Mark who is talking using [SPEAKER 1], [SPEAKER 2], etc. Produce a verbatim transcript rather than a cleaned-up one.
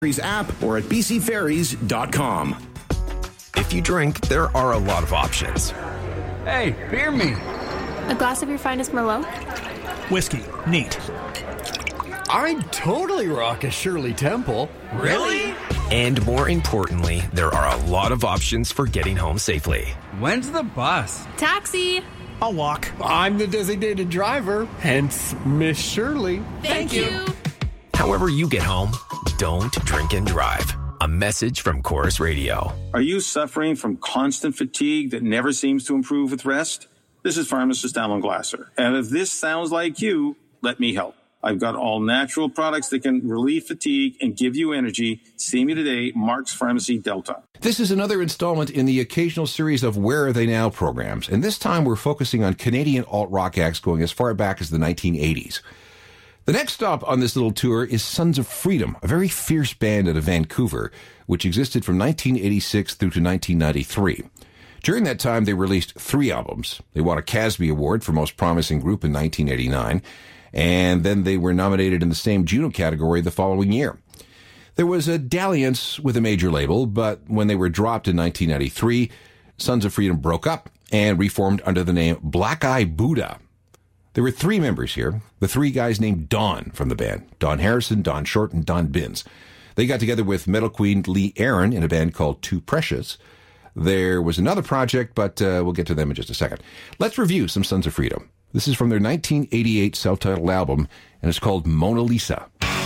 [SPEAKER 1] Ferries app or at b c ferries dot com.
[SPEAKER 2] If you drink, there are a lot of options.
[SPEAKER 3] Hey, beer me.
[SPEAKER 4] A glass of your finest Merlot?
[SPEAKER 5] Whiskey. Neat.
[SPEAKER 3] I'd totally rock a Shirley Temple.
[SPEAKER 2] Really? And more importantly, there are a lot of options for getting home safely.
[SPEAKER 3] When's the bus?
[SPEAKER 4] Taxi.
[SPEAKER 5] I'll walk.
[SPEAKER 3] I'm the designated driver, hence Miss Shirley.
[SPEAKER 4] Thank you.
[SPEAKER 2] However you get home, don't drink and drive. A message from Chorus Radio.
[SPEAKER 6] Are you suffering from constant fatigue that never seems to improve with rest? This is pharmacist Alan Glasser. And if this sounds like you, let me help. I've got all natural products that can relieve fatigue and give you energy. See me today, Mark's Pharmacy Delta.
[SPEAKER 7] This is another installment in the occasional series of Where Are They Now programs, and this time we're focusing on Canadian alt-rock acts going as far back as the nineteen eighties. The next stop on this little tour is Sons of Freedom, a very fierce band out of Vancouver, which existed from nineteen eighty-six through to nineteen ninety-three. During that time, they released three albums. They won a Casby Award for Most Promising Group in nineteen eighty-nine, and then they were nominated in the same Juno category the following year. There was a dalliance with a major label, but when they were dropped in nineteen ninety-three, Sons of Freedom broke up and reformed under the name Black Eye Buddha. There were three members here, the three guys named Don from the band, Don Harrison, Don Short, and Don Binns. They got together with metal queen Lee Aaron in a band called Too Precious. There was another project, but uh, we'll get to them in just a second. Let's review some Sons of Freedom. This is from their nineteen eighty-eight self-titled album, and it's called Mona Lisa.